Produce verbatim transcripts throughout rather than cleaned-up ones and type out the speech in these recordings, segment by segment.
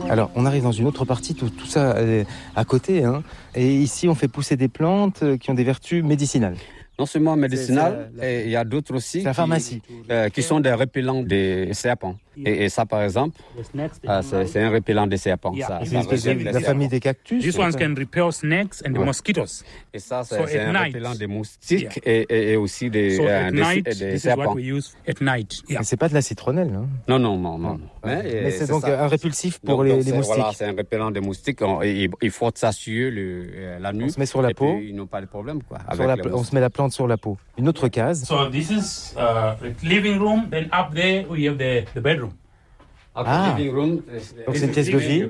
Alors, on arrive dans une autre partie, tout, tout ça euh, à côté, hein, et ici, on fait pousser des plantes euh, qui ont des vertus médicinales. Non seulement médicinal, c'est la, la... et il y a d'autres aussi c'est la pharmacie. Qui, euh, qui sont des répellents des serpents. Et, et ça, par exemple, euh, c'est, c'est un répellent des serpents. Ça, c'est ça de la famille des cactus. This one can repel snakes and the ouais. mosquitoes. Et ça, c'est, so c'est un night, répellent des moustiques yeah. et, et, et aussi des, so euh, at des, night, des this serpents. Is what we use at night. Yeah. Mais c'est pas de la citronnelle, hein. Non, non, non, non. Mais, mais c'est, c'est donc ça. un répulsif pour donc, les, donc les moustiques. Voilà, c'est un répellent des moustiques. On, il, il faut ça sur le, la nuit. On se met sur la et peau. Puis, ils n'ont pas de problème, quoi. Sur la, on se met la plante sur la peau. Une autre case. So this is uh, the living room. Then up there we have the, the bedroom. Ah, living room, donc c'est une pièce de vie.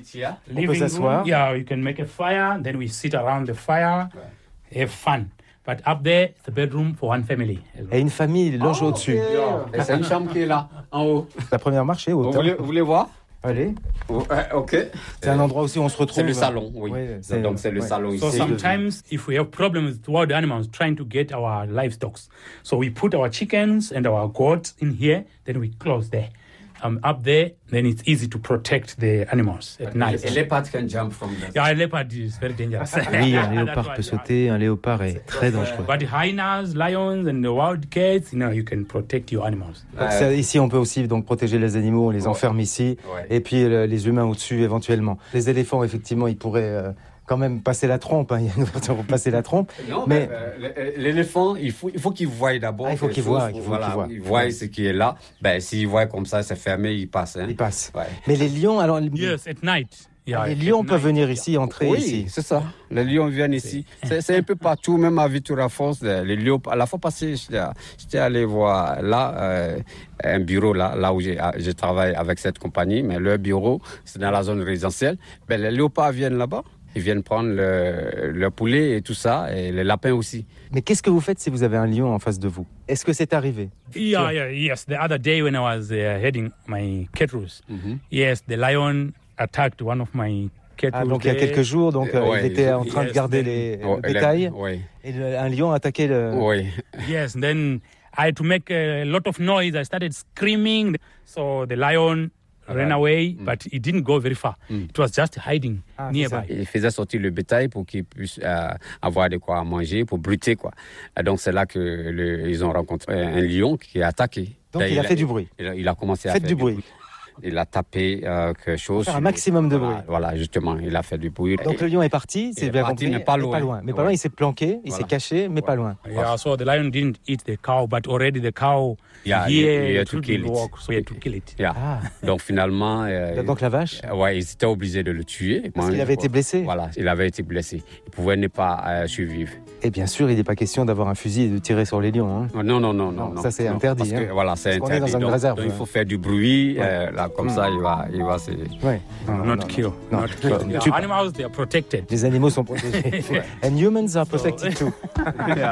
On peut s'asseoir. Yeah, you can make a fire. Then we sit around the fire, right. Have fun. But up there, it's a bedroom for one family. Et une famille loge oh, au-dessus. Okay. Et c'est une chambre qui est là, en haut. La première marche est haute. Vous voulez, vous voulez voir? Allez. Oh, ok. C'est un endroit aussi où on se retrouve. C'est le salon, oui. oui c'est, donc c'est le ouais. salon so ici. So sometimes, if we have problems with wild animals trying to get our livestock, so we put our chickens and our goats in here, then we close there. Um, up there, then it's easy to protect the animals at night. A leopard can jump from there. Yeah, a leopard is very dangerous. Oui, un léopard peut sauter. Un léopard est très dangereux. But hyenas, lions, and the wild cats, you know, you can protect your animals. Donc, ça, ici, on peut aussi donc protéger les animaux. On les enferme ouais. ici, ouais. et puis euh, les humains au-dessus éventuellement. Les éléphants, effectivement, ils pourraient. Euh, quand même passer la trompe, hein. Il y a une ouverture pour passer la trompe. Non, mais, mais euh, l'éléphant, il faut, il faut qu'il voie d'abord. Ah, il faut qu'il voie, il faut voilà, qu'il voie. Il voie ce qui est là. Ben, s'il voit comme ça, c'est fermé, il passe. Hein. Il passe. Ouais. Mais les lions, alors. Yes, at night. Yeah, les lions peuvent night. venir ici, entrer oui, ici. Oui, c'est ça. Les lions viennent ici. C'est, c'est un peu partout, même à Vitória Falls. Les lions, à la fois passée, j'étais, j'étais allé voir là, euh, un bureau là, là où j'ai, je travaille avec cette compagnie, mais leur bureau, c'est dans la zone résidentielle. Ben, les léopards viennent là-bas. Ils viennent prendre le, le poulet et tout ça, et les lapins aussi. Mais qu'est-ce que vous faites si vous avez un lion en face de vous? Est-ce que c'est arrivé? Yeah, yeah, yes. The other day when I was uh, heading my cattle, mm-hmm. yes, the lion attacked one of my cattle. Ah, donc il y a quelques jours, donc euh, ouais, il était en train yes, de garder les, oh, le bétail, ouais. et le, un lion a attaqué le... Oui. Yes, then I had to make a lot of noise. I started screaming, so the lion ran away, mm. but he didn't go very far. Mm. It was just hiding ah, nearby. Il faisait sortir le bétail pour qu'il puisse euh, avoir de quoi manger, pour bruter, quoi. Et donc c'est là que le, ils ont rencontré un lion qui a attaqué. Donc il, il a fait a, du bruit. Il a, il a commencé Faites à faire du du bruit. bruit. Il a tapé euh, quelque chose. Faire un maximum de voilà, bruit. Voilà, justement, il a fait du bruit. Donc et, le lion est parti, c'est bien parti, compris, mais pas loin. Mais pas loin, mais pas ouais. loin il s'est planqué, il voilà. s'est caché, mais ouais. pas loin. Yeah, so the lion didn't eat the cow, but already the cow yeah, here he, he had to kill it. Walk, so he had to kill it. Yeah. Ah. Donc finalement, euh, donc la vache. Euh, ouais, ils étaient obligés de le tuer. Parce qu'il avait été blessé. Voilà, il avait été blessé. Il pouvait ne pas euh, survivre. Et bien sûr, il n'est pas question d'avoir un fusil et de tirer sur les lions. Hein. Non, non, non, non, non. Ça c'est non, interdit. Parce que, hein. voilà, c'est parce interdit. On est dans une donc, réserve. Donc, il faut faire du bruit. Ouais. Euh, là, comme mm. ça, il va, il va se. Ouais. No, not non, kill. Non. Not kill. Yeah, animals, they are protected. Les animaux sont protégés. And humans are protected too.